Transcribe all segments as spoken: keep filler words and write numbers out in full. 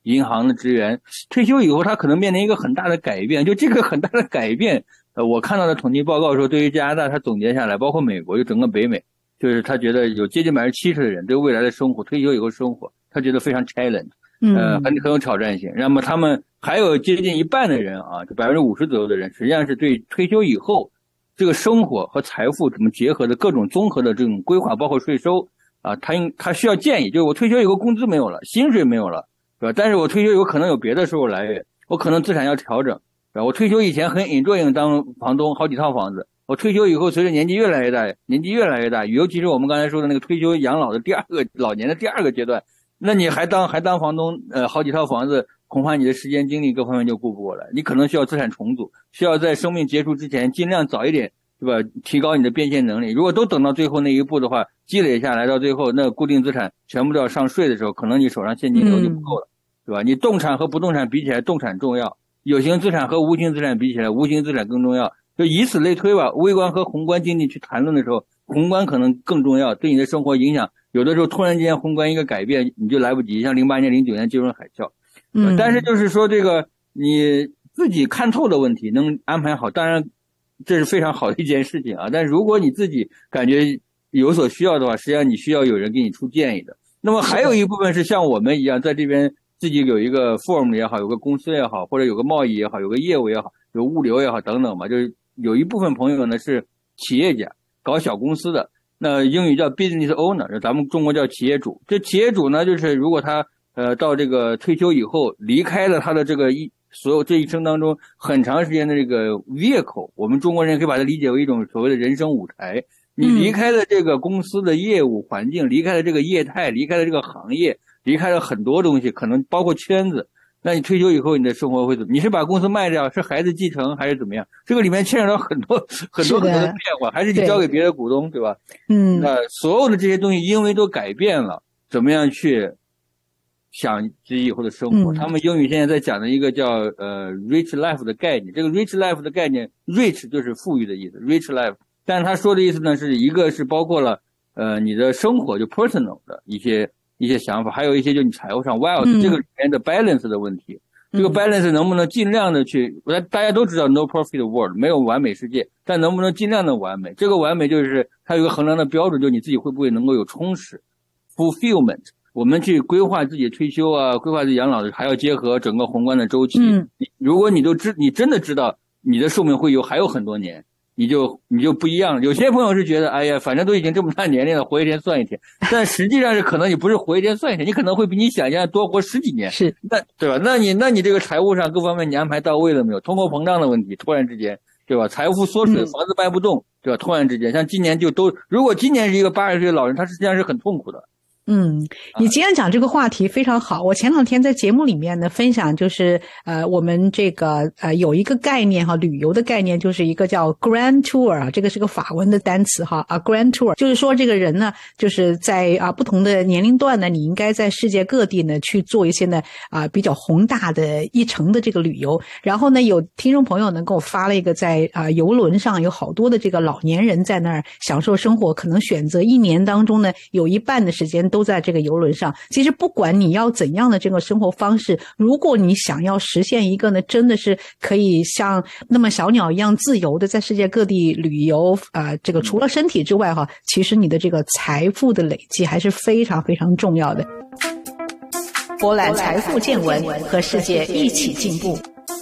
银行的职员，退休以后他可能面临一个很大的改变，就这个很大的改变，呃，我看到的统计报告说，对于加拿大，他总结下来，包括美国，就整个北美，就是他觉得有接近百分之七十的人对未来的生活，退休以后生活，他觉得非常 challenge， 呃，很很有挑战性。那么他们还有接近一半的人啊，就百分之五十左右的人，实际上是对退休以后这个生活和财富怎么结合的各种综合的这种规划，包括税收啊，他应他需要建议，就是我退休以后工资没有了，薪水没有了。对吧？但是我退休以后可能有别的收入来源，我可能资产要调整，对吧？我退休以前很 enjoy 当房东，好几套房子。我退休以后，随着年纪越来越大，年纪越来越大，尤其是我们刚才说的那个退休养老的第二个老年的第二个阶段，那你还当还当房东，呃，好几套房子，恐怕你的时间精力各方面就顾不过来，你可能需要资产重组，需要在生命结束之前尽量早一点，对吧？提高你的变现能力。如果都等到最后那一步的话，积累下来到最后，那固定资产全部都要上税的时候，可能你手上现金流就不够了。嗯，对吧？你动产和不动产比起来，动产重要；有形资产和无形资产比起来，无形资产更重要。就以此类推吧。微观和宏观经济去谈论的时候，宏观可能更重要，对你的生活影响，有的时候突然间宏观一个改变，你就来不及。像零八年、零九年金融海啸，嗯，但是就是说这个你自己看透的问题，能安排好，当然这是非常好的一件事情啊。但如果你自己感觉有所需要的话，实际上你需要有人给你出建议的。那么还有一部分是像我们一样，在这边自己有一个 firm 也好，有个公司也好，或者有个贸易也好，有个业务也好，有物流也好等等嘛，就是有一部分朋友呢是企业家，搞小公司的，那英语叫 business owner， 咱们中国叫企业主。这企业主呢，就是如果他呃到这个退休以后，离开了他的这个一所有这一生当中很长时间的这个 vehicle， 我们中国人可以把它理解为一种所谓的人生舞台。你离开了这个公司的业务环境，离开了这个业态，离开了这个行业，离开了很多东西，可能包括圈子。那你退休以后，你的生活会怎么？你是把公司卖掉，是孩子继承，还是怎么样？这个里面牵扯到很多很多很多的变化，还是你交给别的股东， 对, 对吧？嗯，那所有的这些东西因为都改变了，怎么样去想自己以后的生活？嗯、他们英语现在在讲的一个叫呃 rich life 的概念。这个 rich life 的概念 ，rich 就是富裕的意思 ，rich life。但是他说的意思呢，是一个是包括了呃你的生活就 personal 的一些一些想法，还有一些就你财务上 wealth、嗯、这个里面的 balance 的问题。这个 balance 能不能尽量的去，大家都知道 no perfect world 没有完美世界，但能不能尽量的完美？这个完美就是它有一个衡量的标准，就是你自己会不会能够有充实 fulfillment。我们去规划自己退休啊，规划自己养老的，还要结合整个宏观的周期。嗯，如果你都知，你真的知道你的寿命会有还有很多年。你就你就不一样了。有些朋友是觉得，哎呀，反正都已经这么大年龄了，活一天算一天。但实际上是可能你不是活一天算一天，你可能会比你想象多活十几年。是，那对吧？那你那你这个财务上各方面你安排到位了没有？通货膨胀的问题，突然之间，对吧？财富缩水，房子卖不动，对吧？突然之间，像今年就都，如果今年是一个八十岁的老人，他实际上是很痛苦的。 嗯，你今天讲这个话题非常好。我前两天在节目里面呢分享，就是呃，我们这个呃有一个概念哈，旅游的概念，就是一个叫 Grand Tour 啊，这个是个法文的单词哈啊 ，Grand Tour 就是说这个人呢，就是在啊不同的年龄段呢，你应该在世界各地呢去做一些呢啊比较宏大的一程的这个旅游。然后呢，有听众朋友呢给我发了一个在啊游轮上有好多的这个老年人在那儿享受生活，可能选择一年当中呢有一半的时间都在这个游轮上。其实不管你要怎样的这个生活方式，如果你想要实现一个呢真的是可以像那么小鸟一样自由的在世界各地旅游啊、呃，这个除了身体之外哈，其实你的这个财富的累积还是非常非常重要的。博览财富见闻，和世界一起进步。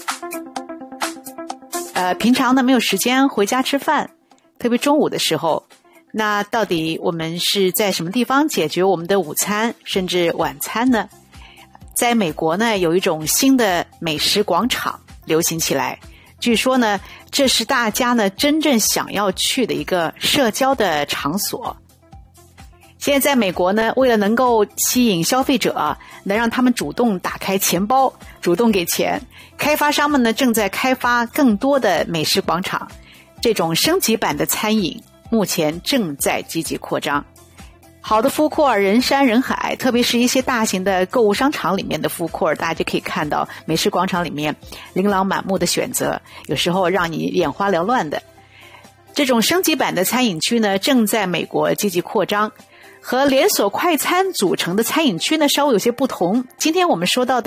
呃，平常呢没有时间回家吃饭，特别中午的时候，那到底我们是在什么地方解决我们的午餐甚至晚餐呢？在美国呢，有一种新的美食广场流行起来，据说呢，这是大家呢真正想要去的一个社交的场所。现在在美国呢，为了能够吸引消费者，能让他们主动打开钱包，主动给钱，开发商们呢正在开发更多的美食广场，这种升级版的餐饮目前正在积极扩张。好的 food court 人山人海，特别是一些大型的购物商场里面的 food court， 大家就可以看到美食广场里面琳琅满目的选择，有时候让你眼花缭乱的。这种升级版的餐饮区呢，正在美国积极扩张，和连锁快餐组成的餐饮区呢稍微有些不同。今天我们说到的